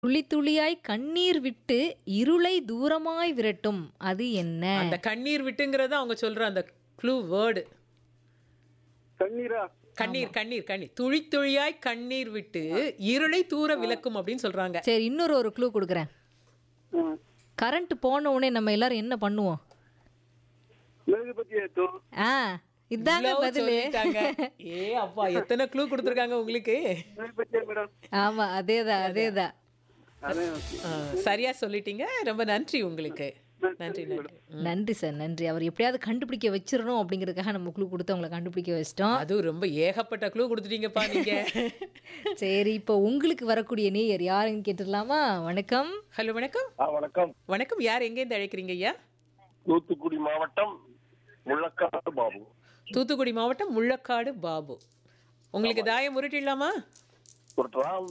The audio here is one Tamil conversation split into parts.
துளி துளியாய் கண்ணீர் விட்டு இருளை தூரமாய் விரட்டும். அது என்ன? அந்த கண்ணீர் விட்டுங்கிறத அவங்க சொல்ற அந்த க்ளூ வேர்டு. கண்ணீரா? கண்ணீர் கண்ணீர் கண்ணீர் துளி துளியாய் கண்ணீர் விட்டு இருளை தூர விலக்கும் அப்படின்னு சொல்றாங்க. சரி, இன்னொரு ஒரு க்ளூ கொடுக்குறேன். ம். கரண்ட் போன உடனே நம்ம எல்லாரும் என்ன பண்ணுவோம்? மெழுகுபத்தி ஏத்தும். ஆ, இதாங்க இவ்வளவு பதிலு. சொல்லிட்டாங்க. ஏ அப்பா, எத்தனை க்ளூ கொடுத்துருக்காங்க உங்களுக்கு. மெழுகுபத்தியா மேடம்? ஆமா, அதேதான் அதேதான். அதான். சரியா சொல்லிட்டீங்க. ரொம்ப நன்றி உங்களுக்கு. நன்றி நன்றி. நன்றி சார், நன்றி. அவர் எப்படியாவது கண்டுபிடிக்க வச்சிடணும் அப்படிங்கிறதுக்காக நம்ம க்ளூ கொடுத்து அவங்களை கண்டுபிடிக்க வச்சிட்டோம். அது ரொம்ப ஏகப்பட்ட க்ளூ கொடுத்துட்டீங்கப்பா நீங்க. சரி, இப்போ உங்களுக்கு வரக்கூடிய நேயர் யாருன்னு கேட்டுடலாமா? வணக்கம். ஹலோ, வணக்கம். வணக்கம். வணக்கம். யார் எங்கேருந்து அழைக்கிறீங்க ஐயா? தூத்துக்குடி மாவட்டம் முள்ளக்காடு பாபு. தூத்துக்குடி மாவட்டம் முள்ளக்காடு பாபு. உங்களுக்கு தாயம் உருட்டிடலாமா? ஒருத்தராம்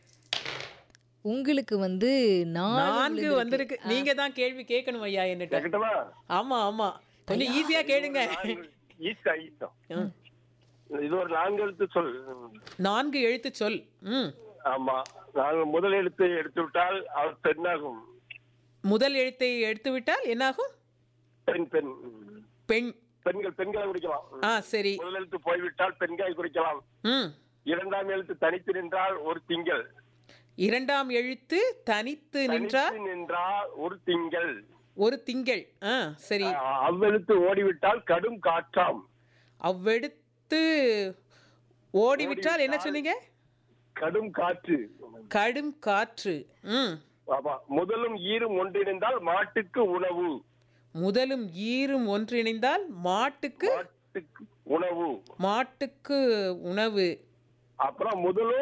உங்களுக்கு வந்து 4 வந்திருக்கு. நீங்க தான் கேள்வி கேட்கணும் ஐயா என்னட்ட. கேட்கட்டுமா? ஆமா ஆமா, கொஞ்சம் ஈஸியா கேளுங்க. ஈஸ்டா ஈஸ்டா. இது ஒரு 4 எழுத்து சொல். 4 எழுத்து சொல். ஆமா. நான் முதல் எழுத்தை எடுத்து விட்டால் அவர் பெண்ணாகும். முதல் எழுத்தை எடுத்து விட்டால் என்னாகும்? பெண் பெண் பெண். பெண்களை குறிக்கலாம். சரி. முதல் எழுத்து போய்விட்டால் பெண்களை குறிக்கலாம். இரண்டாம் எழுத்து தனித்து நின்றால் ஒரு திங்கள். இரண்டாம் எழுத்து தனித்து நின்றால் ஒரு திங்கள். ஒரு திங்கள். சரி. அவ்வெழுத்து ஓடிவிட்டால் கடும் காற்றாம். அவ்வெடுத்து ஓடிவிட்டால் என்ன சொன்னீங்க? கடும் காற்று. கடும் காற்று. ஆமா. முதலும் ஈரும் ஒன்றிணைந்தால் மாட்டுக்கு உணவு. முதலும் ஈரும் ஒன்றிணைந்தால் மாட்டுக்கு உணவு. மாட்டுக்கு உணவு. அப்புறம்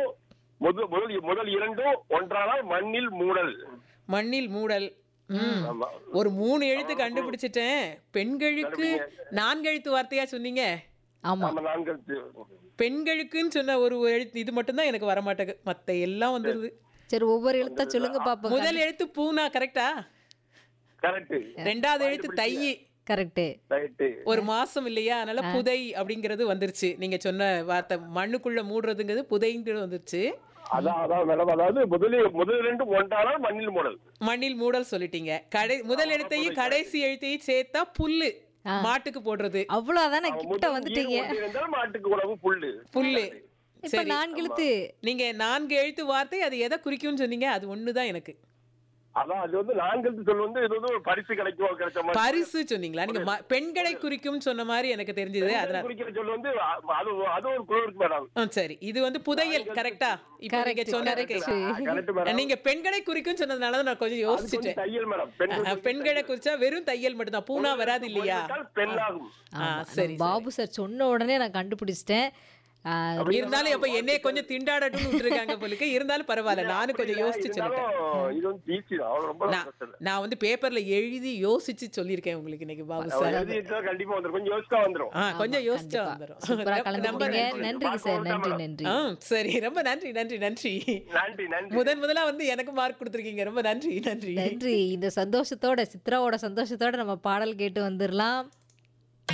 முதல் இரண்டும் ஒன்றானால் மண்ணில் மூடல். மண்ணில் மூடல். ஒரு 3 எழுத்து கண்டுபிடிச்சிட்டேன். பெண்களுக்கு 4 எழுத்து வார்த்தையா சொன்னீங்க. ஆமா, 4 எழுத்து. பெண்களுக்குன்னு சொன்ன ஒரு எழுத்து இது மட்டும்தான் எனக்கு வர மாட்டேங்குது. மத்த எல்லாம் வந்துருது. சரி, ஒவ்வொரு எழுத்தா சொல்லுங்க பாப்போம். முதல் எழுத்து பூனா கரெக்டா? கரெக்ட். ரெண்டாவது எழுத்து தை. கரெக்ட். ஒரு மாசம் இல்லையா, அதனால புதை அப்படிங்கிறது வந்துருச்சு. நீங்க சொன்ன வார்த்தை மண்ணுக்குள்ள மூடுறதுங்கிறது புதைங்கிறது வந்துருச்சு. அதான் மேடம். அதாவது முதல் ரெண்டும் ஒன்றானால் மண்ணில் மூடல். மண்ணில் மூடல் சொல்லிட்டீங்க. முதல் எழுத்தையும் கடைசி எழுத்தையும் சேர்த்தா புல்லு, மாட்டுக்கு போடுறது. அவ்வளவுதானே, கிட்ட வந்துட்டீங்க. மாட்டுக்கு உணவு புல்லு. புல்லு. இப்ப 4 எழுத்து. நீங்க 4 எழுத்து வார்த்தை, அது எதை குறிக்கும்னு சொன்னீங்க? அது ஒண்ணுதான் எனக்கு. அதான் அது வந்து 4 எழுத்து சொல் வந்து இது வந்து ஒரு பரிசு கிடைச்ச மாதிரி. பரிசு சொன்னீங்களா? நீங்க பெண்களை குறிக்கும் சொன்ன மாதிரி எனக்கு தெரிஞ்சது. அதனால குறிக்கிற சொல் வந்து அது ஒரு குழு இருக்கு மேடம். சரி, இது வந்து புதையல் கரெக்டா? இப்ப நீங்க சொன்னதுக்கு நீங்க பெண்களை குறிக்கும் சொன்னதுனால நான் கொஞ்சம் யோசிச்சுட்டேன். தையல் மேடம். பெண்களை குறிச்சா வெறும் தையல் மட்டும் தான், பூனா வராது இல்லையா? பெண்ணாகும். சரி. பாபு சார் சொன்ன உடனே நான் கண்டுபிடிச்சிட்டேன். இருந்தாலும் அப்ப என்னைய கொஞ்சம் திண்டாடட்டும் விட்டுருக்காங்க போலுக்கு. இருந்தாலும் பரவாயில்ல, நானும் கொஞ்சம் யோசிச்சு சொல்லிட்டேன். நான் வந்து பேப்பர்ல எழுதி யோசிச்சு சொல்லியிருக்கேன் உங்களுக்கு இன்னைக்கு பாபு சார். கண்டிப்பா வந்துரும். கொஞ்சம் யோசிச்சா வந்துரும். கொஞ்சம் யோசிச்சா வந்துரும். நன்றி சார். நன்றி நன்றி. சரி, ரொம்ப நன்றி நன்றி நன்றி. முதலா வந்து எனக்கு மார்க் கொடுத்துருக்கீங்க. ரொம்ப நன்றி நன்றி நன்றி. இந்த சந்தோஷத்தோட, சித்ராவோட சந்தோஷத்தோட நம்ம பாடல் கேட்டு வந்துடலாம்.